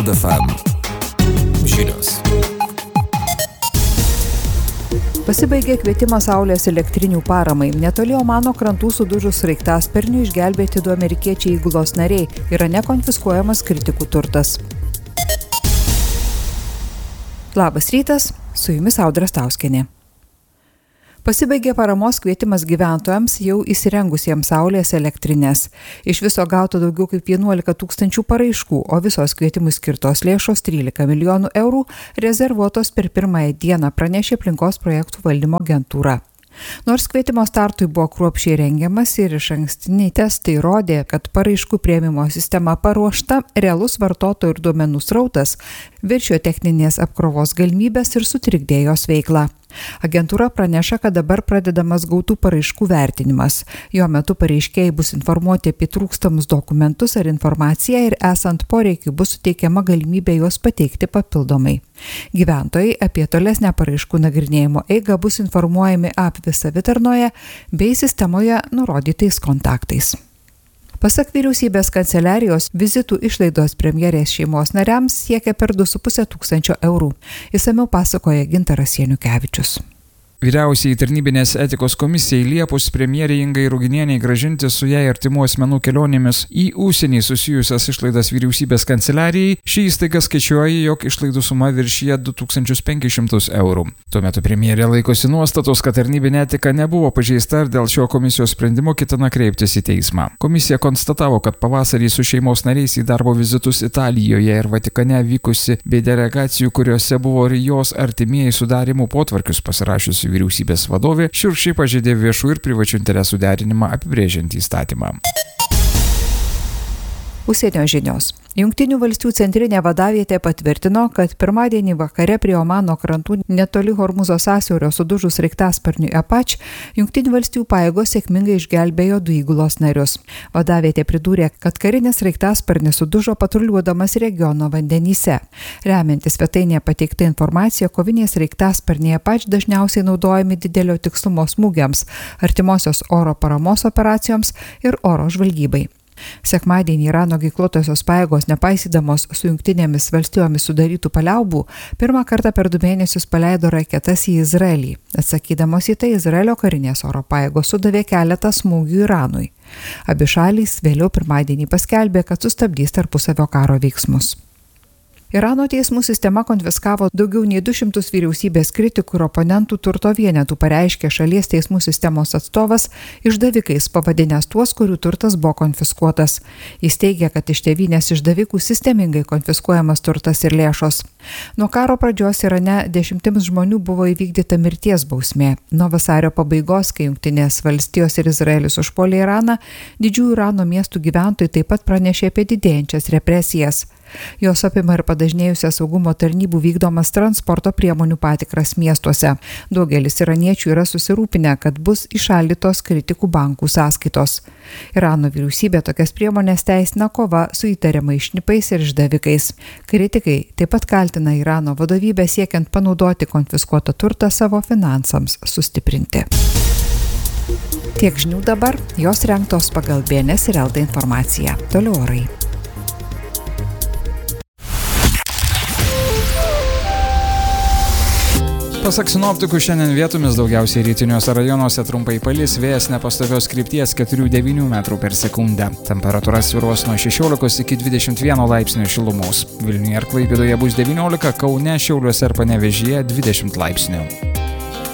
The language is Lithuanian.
Gold FM. Žinios. Pasibaigė kvietimas Saulės elektrinių paramai. Netoli Omano krantų sudužus sraigtasparniui išgelbėti 2 amerikiečiai įgulos nariai. Irane konfiskuojamas kritikų turtas. Labas rytas, su jumis Audra Stauskienė. Pasibaigė paramos kvietimas gyventojams jau įsirengusiems Saulės elektrinės. Iš viso gauta daugiau kaip 11 000 paraiškų, o visos kvietimui skirtos lėšos 13 milijonų eurų rezervuotos per pirmąją dieną, pranešė aplinkos projektų valdymo agentūra. Nors kvietimo startui buvo kruopščiai rengiamas ir išankstiniai testai rodė, kad paraiškų priėmimo sistema paruošta, realus vartotojų ir duomenų srautas viršijo techninės apkrovos galimybės ir sutrikdė jos veiklą. Agentūra praneša, kad dabar pradedamas gautų paraiškų vertinimas. Jo metu pareiškėjai bus informuoti apie trūkstamus dokumentus ar informaciją ir esant poreikiui bus suteikiama galimybė juos pateikti papildomai. Gyventojai apie tolesnę paraiškų nagrinėjimo eigą bus informuojami APVI savitarnoje bei sistemoje nurodytais kontaktais. Pasak vyriausybės kanceliarijos, vizitų išlaidos premjerės šeimos nariams siekia per 2,5 tūkstančio eurų. Išsamiau pasakoja Gintaras Janukevičius. Vyriausiai tarnybinės etikos komisijai liepus premjerei Ingai Ruginienei grąžinti su jai artimų asmenų kelionėmis į užsienį susijusias išlaidas vyriausybės kanceliarijai, ši įstaiga skaičiuoja, jog išlaidų suma viršyje 2500 eurų. Tuo metu premjerė laikosi nuostatos, kad tarnybinė etika nebuvo pažeista ir dėl šio komisijos sprendimo ketina kreiptis į teismą. Komisija konstatavo, kad pavasarį su šeimos nariais į darbo vizitus Italijoje ir Vatikane vykusi bei delegacijų, kuriuose buvo ir jos artimieji sudarimų potvarkius pasirašiusi vyriausybės vadovė, šiurkščiai pažeidė viešų ir privačių interesų derinimą apibrėžiantį įstatymą. Užsienio žinios. Jungtinių valstijų centrinė vadavietė patvirtino, kad pirmadienį vakare prie Omano krantų netoli Hormuzo sąsiaurio sudužus sraigtasparniui Apache, Jungtinių valstijų pajėgos sėkmingai išgelbėjo 2 įgulos narius. Vadavietė pridūrė, kad karinis sraigtasparnis sudužo patruliuodamas regiono vandenyse. Remiantis svetainėje pateikta informacija, koviniai sraigtasparniai Apache dažniausiai naudojami didelio tikslumo smūgiams, artimosios oro paramos operacijoms ir oro žvalgybai. Sekmadienį Irano ginkluotosios pajėgos, nepaisydamos su Jungtinėmis valstijomis sudarytų paliaubų, pirmą kartą per 2 mėnesius paleido raketas į Izraelį. Atsakydamos į tai, Izraelio karinės oro pajėgos sudavė keletą smūgių Iranui. Abi šalys vėliau pirmadienį paskelbė, kad sustabdys tarpusavio karo veiksmus. Irano teismų sistema konfiskavo daugiau nei 200 vyriausybės kritikų ir oponentų turto vienetų, pareiškė šalies teismų sistemos atstovas, išdavikais pavadinęs tuos, kurių turtas buvo konfiskuotas. Jis teigia, kad iš tėvynės išdavikų sistemingai konfiskuojamas turtas ir lėšos. Nuo karo pradžios Irane 10 žmonių buvo įvykdyta mirties bausmė. Nuo vasario pabaigos, kai Jungtinės valstijos ir Izraelis užpuolė Iraną, didžiųjų Irano miestų gyventojai taip pat pranešė apie didėjančias represijas. Jos apima ir padažnėjusias saugumo tarnybų vykdomas transporto priemonių patikras miestuose. Daugelis iraniečių yra susirūpinę, kad bus įšaldytos kritikų bankų sąskaitos. Irano vyriausybė tokias priemonės teisina kova su įtariamais šnipais ir išdavikais. Kritikai taip pat kaltina Irano vadovybę siekiant panaudoti konfiskuotą turtą savo finansams sustiprinti. Tiek žinių dabar, jos rengtos pagal BNS ir LT informaciją. Toliau orai. Pasak sinoptikų, šiandien vietomis daugiausiai rytiniuose rajonuose trumpai palis, vėjas nepastovios krypties 4–9 metrų per sekundę. Temperatūra svyruos nuo 16 iki 21 laipsnių šilumos. Vilniuje ir Klaipėdoje bus 19, Kaune, Šiauliuose ir Panevėžyje 20 laipsnių.